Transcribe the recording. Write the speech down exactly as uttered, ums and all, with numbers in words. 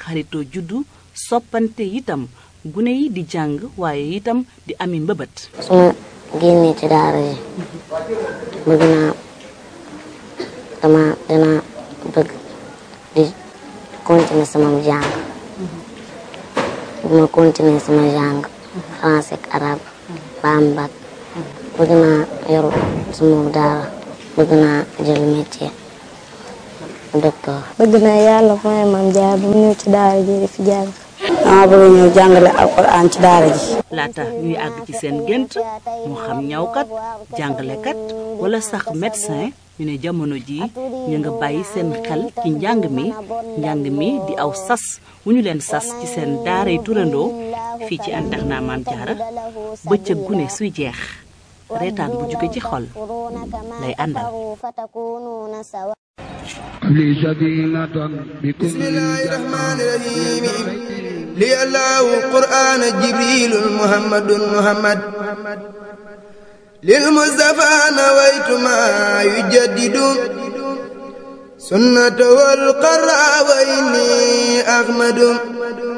xaritoo juddu soppante itam gune yi di jàng waaye itam di ami mbëbët. suma génnee ci daara ji bëgg naa dama dina bëgg di continuer sama jàng bu ma continuer sama jàng français ak arabe ba am bac bëgg naa yor sama daara bëgg naa jël métier docteur. bëgg naa yàlla may Maam Jaara bu mu ñëw ci daara ji di fi jàng. dama bëgg ñëw jàngale alxuraan ci daara ji. laata ñuy àgg ci seen gént moo xam ñawkat jàngalekat wala sax médecin ñu ne jamono ji ñu nga bàyyi seen xel ci njàng mi njàng mi di aw sas wu ñu leen sas ci seen daaray turandoo fii ci internat Maam Jaara bëccëg gune suy jeex reetaan bu jóge ci xol lay àndal. bismillaahi rahmaani rahiim li allahu qur'aan jibriilun muhammadun muhammad lil mustafa nawaytu ma yujaddidu sunnata wal qarra wa inni ahmadu